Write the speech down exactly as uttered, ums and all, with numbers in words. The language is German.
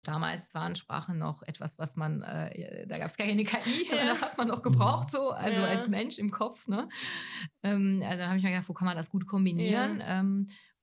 Damals waren Sprachen noch etwas, was man, äh, da gab es gar keine K I, Ja. das hat man noch gebraucht so, also Ja. als Mensch im Kopf, ne? Ähm, also habe ich mir gedacht, wo kann man das gut kombinieren? Ja. Ähm,